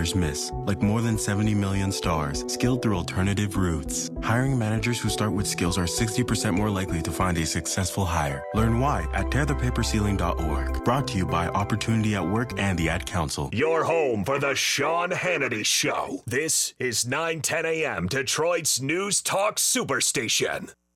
others miss, like more than 70 million stars, skilled through alternative routes. Hiring managers who start with skills are 60% more likely to find a successful hire. Learn why at tearthepaperceiling.org. Brought to you by Opportunity at Work and the Ad Council. Your home for the Sean Hannity Show. This is 910 a.m. Detroit's News Talk Superstation.